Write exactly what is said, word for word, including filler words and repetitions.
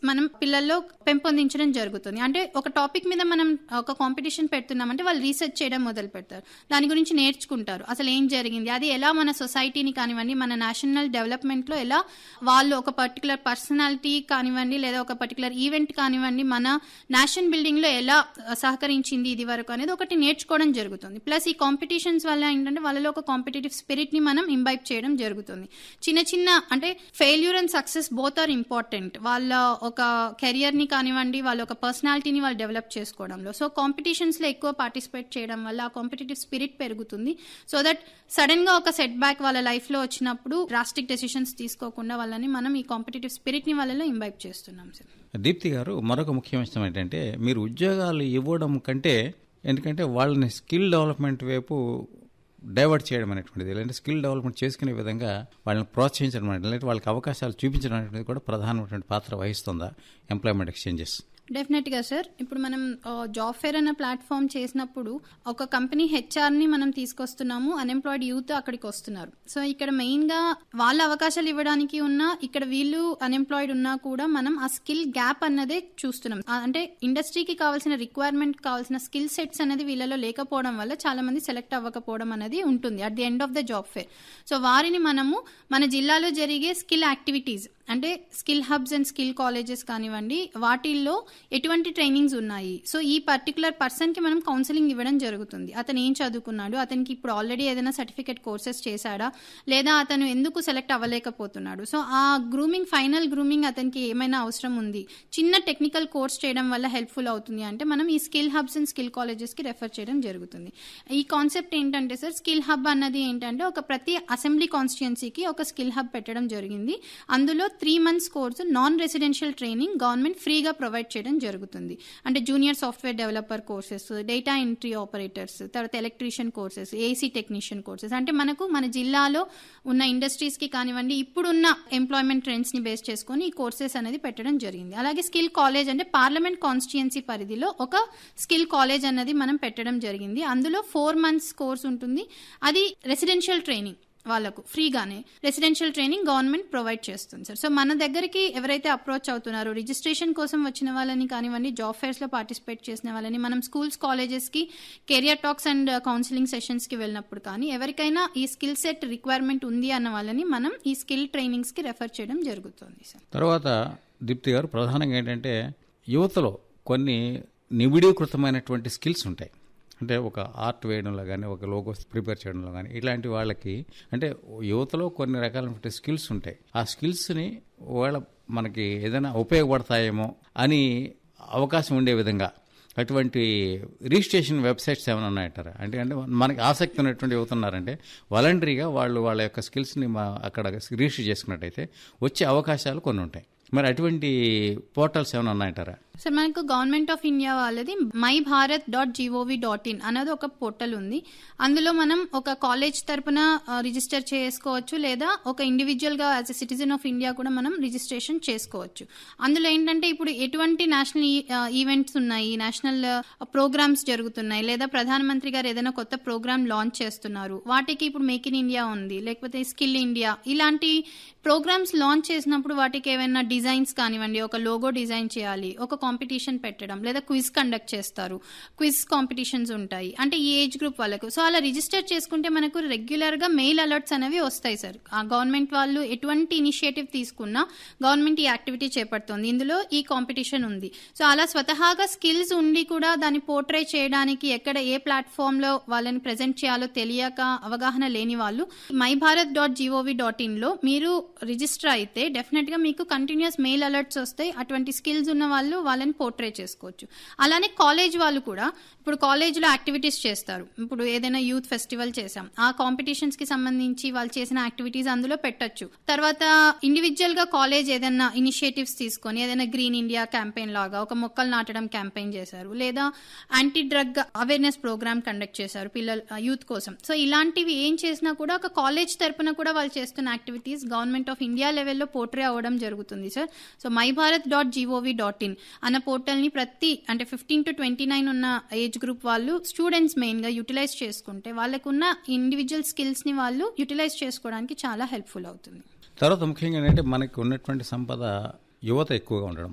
మనం పిల్లల్లో పెంపొందించడం జరుగుతుంది. అంటే ఒక టాపిక్ మీద మనం ఒక కాంపిటీషన్ పెడుతున్నామంటే వాళ్ళు రీసెర్చ్ చేయడం మొదలు పెడతారు, దాని గురించి నేర్చుకుంటారు, అసలు ఏం జరిగింది, అది ఎలా మన సొసైటీని కానివ్వండి, మన నేషనల్ డెవలప్మెంట్ లో ఎలా వాళ్ళు ఒక పర్టికులర్ పర్సనాలిటీ కానివ్వండి, లేదా ఒక పర్టికులర్ ఈవెంట్ కానివ్వండి, మన నేషన్ బిల్డింగ్ లో ఎలా సహకరించింది ఇది వరకు అనేది ఒకటి నేర్చుకోవడం జరుగుతుంది. ప్లస్ ఈ కాంపిటీషన్స్ వల్ల ఏంటంటే వాళ్ళలో ఒక కాంపిటేటివ్ స్పిరిట్ ని మనం ఇంబైబ్ చేయడం జరుగుతుంది. చిన్న చిన్న అంటే failure and success both are important వాళ్ళ ఒక కెరియర్ ని కానివ్వండి, వాళ్ళ ఒక పర్సనాలిటీని వాళ్ళు డెవలప్ చేసుకోవడంలో. సో కాంపిటీషన్స్ లో ఎక్కువ పార్టిసిపేట్ చేయడం వల్ల ఆ కాంపిటేటివ్ స్పిరిట్ పెరుగుతుంది. సో దట్ సడన్ గా ఒక సెట్ బ్యాక్ వాళ్ళ లైఫ్ లో వచ్చినప్పుడు డ్రాస్టిక్ డెసిషన్స్ తీసుకోకుండా వాళ్ళని మనం ఈ కాంపిటేటివ్ స్పిరిట్ ని వాళ్ళలో ఇంబైబ్ చేస్తున్నాం సార్. దీప్తి గారు, మరొక ముఖ్యమైన విషయం ఏంటంటే మీరు ఉద్యోగాలు ఇవ్వడం కంటే ఎందుకంటే వాళ్ళని స్కిల్ డెవలప్మెంట్ వైపు డైవర్ట్ చేయడం అనేటువంటిది, లేదంటే స్కిల్ డెవలప్మెంట్ చేసుకునే విధంగా వాళ్ళని ప్రోత్సహించడం అనేది, లేదంటే వాళ్ళకి అవకాశాలు చూపించడం అనేటువంటిది కూడా ప్రధానమైనటువంటి పాత్ర వహిస్తుందా ఎంప్లాయ్మెంట్ ఎక్స్చేంజెస్? డెఫినెట్ గా సార్. ఇప్పుడు మనం జాబ్ ఫేర్ అన్న ప్లాట్ఫామ్ చేసినప్పుడు ఒక కంపెనీ హెచ్ఆర్ ని మనం తీసుకొస్తున్నాము, అన్ఎంప్లాయిడ్ యూత్ అక్కడికి వస్తున్నారు. సో ఇక్కడ మెయిన్ గా వాళ్ళ అవకాశాలు ఇవ్వడానికి ఉన్నా, ఇక్కడ వీళ్ళు అన్ఎంప్లాయిడ్ ఉన్నా కూడా మనం ఆ స్కిల్ గ్యాప్ అన్నదే చూస్తున్నాం. అంటే ఇండస్ట్రీకి కావాల్సిన రిక్వైర్మెంట్ కావాల్సిన స్కిల్ సెట్స్ అనేది వీళ్ళలో లేకపోవడం వల్ల చాలా మంది సెలెక్ట్ అవ్వకపోవడం అనేది ఉంటుంది at the end of the job fair. So వారిని మనము మన జిల్లాలో జరిగే స్కిల్ యాక్టివిటీస్ అంటే skill hubs and skill colleges కానివ్వండి, వాటిల్లో ఎటువంటి ట్రైనింగ్స్ ఉన్నాయి, సో ఈ పర్టికులర్ పర్సన్ కి మనం కౌన్సిలింగ్ ఇవ్వడం జరుగుతుంది. అతను ఏం చదువుకున్నాడు, అతనికి ఇప్పుడు ఆల్రెడీ ఏదైనా సర్టిఫికేట్ కోర్సెస్ చేశాడా, లేదా అతను ఎందుకు సెలెక్ట్ అవ్వలేకపోతున్నాడు, సో ఆ గ్రూమింగ్ ఫైనల్ గ్రూమింగ్ అతనికి ఏమైనా అవసరం ఉంది, చిన్న టెక్నికల్ కోర్స్ చేయడం వల్ల హెల్ప్ఫుల్ అవుతుంది అంటే మనం ఈ skill hubs and skill colleges కి రెఫర్ చేయడం జరుగుతుంది. ఈ కాన్సెప్ట్ ఏంటంటే సార్, స్కిల్ హబ్ అన్నది ఏంటంటే ఒక ప్రతి అసెంబ్లీ కాన్స్టిట్యుయెన్సీకి ఒక స్కిల్ హబ్ పెట్టడం జరిగింది. అందులో three months course non residential training government ఫ్రీగా ప్రొవైడ్ చేయడం జరుగుతుంది. అంటే junior software developer courses, data entry operators, తర్వాత electrician courses, AC technician courses, అంటే మనకు మన జిల్లాలో ఉన్న ఇండస్ట్రీస్ కి కానివ్వండి, ఇప్పుడున్న ఎంప్లాయ్మెంట్ ట్రెండ్స్ ని బేస్ చేసుకుని ఈ కోర్సెస్ అనేది పెట్టడం జరిగింది. అలాగే స్కిల్ కాలేజ్ అంటే పార్లమెంట్ కాన్స్టిట్యుయెన్సీ పరిధిలో ఒక స్కిల్ కాలేజ్ అన్నది మనం పెట్టడం జరిగింది. అందులో ఫోర్ మంత్స్ కోర్స్ ఉంటుంది. అది రెసిడెన్షియల్ ట్రైనింగ్, వాళ్ళకు ఫ్రీగానే రెసిడెన్షియల్ ట్రైనింగ్ గవర్నమెంట్ ప్రొవైడ్ చేస్తుంది సార్. సో మన దగ్గరికి ఎవరైతే అప్రోచ్ అవుతున్నారో, రిజిస్ట్రేషన్ కోసం వచ్చిన వాళ్ళని కానివ్వండి, జాబ్ ఫేర్స్ లో పార్టిసిపేట్ చేసిన వాళ్ళని మనం స్కూల్స్ కాలేజెస్ కి career talks and counselling sessions కి వెళ్ళినప్పుడు కానీ ఎవరికైనా ఈ స్కిల్ సెట్ రిక్వైర్మెంట్ ఉంది అన్న వాళ్ళని మనం ఈ స్కిల్ ట్రైనింగ్స్ కి రెఫర్ చేయడం జరుగుతుంది సార్. తర్వాత దీప్తి గారు, ప్రధానంగా ఏంటంటే యువతలో కొన్ని నిబిడీకృతమైనటువంటి స్కిల్స్ ఉంటాయి. అంటే ఒక ఆర్ట్ వేయడంలో కానీ, ఒక లోగోస్ ప్రిపేర్ చేయడంలో కానీ, ఇలాంటి వాళ్ళకి అంటే యువతలో కొన్ని రకాలైన స్కిల్స్ ఉంటాయి. ఆ స్కిల్స్ని వాళ్ళ మనకి ఏదైనా ఉపయోగపడతాయేమో అని అవకాశం ఉండే విధంగా అటువంటి రిజిస్ట్రేషన్ వెబ్సైట్స్ ఏమైనా ఉన్నాయంటారా? అంటే అంటే మనకి ఆసక్తి ఉన్నటువంటి యువత ఉన్నారంటే వాలంటరీగా వాళ్ళు వాళ్ళ యొక్క స్కిల్స్ని మా అక్కడ రిజిస్టర్ చేసుకున్నట్టయితే వచ్చే అవకాశాలు కొన్ని ఉంటాయి. మరి అటువంటి పోర్టల్స్ ఏమైనా ఉన్నాయంటారా? సార్ మనకు గవర్నమెంట్ ఆఫ్ ఇండియా వాళ్ళది my Bharat dot GOV dot in అనేది ఒక పోర్టల్ ఉంది. అందులో మనం ఒక కాలేజ్ తరపున రిజిస్టర్ చేసుకోవచ్చు, లేదా ఒక ఇండివిజువల్ గా as a citizen of India కూడా మనం రిజిస్ట్రేషన్ చేసుకోవచ్చు. అందులో ఏంటంటే ఇప్పుడు ఎటువంటి నేషనల్ ఈవెంట్స్ ఉన్నాయి, నేషనల్ ప్రోగ్రామ్స్ జరుగుతున్నాయి, లేదా ప్రధానమంత్రి గారు ఏదైనా కొత్త ప్రోగ్రామ్ లాంచ్ చేస్తున్నారు, వాటికి ఇప్పుడు మేక్ ఇన్ ఇండియా ఉంది, లేకపోతే స్కిల్ ఇండియా, ఇలాంటి ప్రోగ్రామ్స్ లాంచ్ చేసినప్పుడు వాటికి ఏమైనా డిజైన్స్ కానివ్వండి, ఒక లోగో డిజైన్ చేయాలి, ఒక కాంపిటీషన్ పెట్టడం, లేదా క్విజ్ కండక్ట్ చేస్తారు, క్విజ్ కాంపిటీషన్స్ ఉంటాయి అంటే ఈ ఏజ్ గ్రూప్ వాళ్ళకు. సో అలా రిజిస్టర్ చేసుకుంటే మనకు రెగ్యులర్ గా మెయిల్ అలర్ట్స్ అనేవి వస్తాయి సార్. ఆ గవర్నమెంట్ వాళ్ళు ఎటువంటి ఇనిషియేటివ్ తీసుకున్నా గవర్నమెంట్ ఈ యాక్టివిటీ చేపడుతుంది, ఇందులో ఈ కాంపిటీషన్ ఉంది. సో అలా స్వతహాగా స్కిల్స్ ఉండి కూడా దాన్ని పోర్ట్రే చేయడానికి ఎక్కడ ఏ ప్లాట్ఫామ్ లో వాళ్ళని ప్రెజెంట్ చేయాలో తెలియక అవగాహన లేని వాళ్ళు my Bharat dot GOV dot in లో మీరు రిజిస్టర్ అయితే డెఫినెట్ గా మీకు కంటిన్యూస్ మెయిల్ అలర్ట్స్ వస్తాయి. అటువంటి స్కిల్స్ ఉన్న వాళ్ళు వాళ్ళని పోర్ట్రే చేసుకోవచ్చు. అలానే కాలేజ్ వాళ్ళు కూడా ఇప్పుడు కాలేజ్ లో యాక్టివిటీస్ చేస్తారు. ఇప్పుడు ఏదైనా యూత్ ఫెస్టివల్ చేసాం, ఆ కాంపిటీషన్స్ కి సంబంధించి వాళ్ళు చేసిన యాక్టివిటీస్ అందులో పెట్టచ్చు. తర్వాత ఇండివిజువల్ గా కాలేజ్ ఏదైనా ఇనిషియేటివ్స్ తీసుకొని ఏదైనా గ్రీన్ ఇండియా క్యాంపెయిన్ లాగా ఒక మొక్కలు నాటడం క్యాంపెయిన్ చేశారు, లేదా anti drug awareness programme conduct చేశారు పిల్లల యూత్ కోసం. సో ఇలాంటివి ఏం చేసినా కూడా ఒక కాలేజ్ తరపున కూడా వాళ్ళు చేస్తున్న యాక్టివిటీస్ గవర్నమెంట్ ఆఫ్ ఇండియా లెవెల్లో పోర్ట్రే అవ్వడం జరుగుతుంది sir. So my Bharat dot GOV dot in అన్న పోర్టల్ ని ప్రతి అంటే ఫిఫ్టీన్ టు ట్వంటీ నైన్ ఉన్న ఏజ్ గ్రూప్ వాళ్ళు స్టూడెంట్స్ మెయిన్ గా యూటిలైజ్ చేసుకుంటే వాళ్ళకున్న ఇండివిజువల్ స్కిల్స్ ని వాళ్ళు యూటిలైజ్ చేసుకోవడానికి చాలా హెల్ప్ఫుల్ అవుతుంది. తర్వాత ముఖ్యంగా ఏంటంటే మనకి ఉన్నటువంటి సంపద యువత ఎక్కువగా ఉండడం.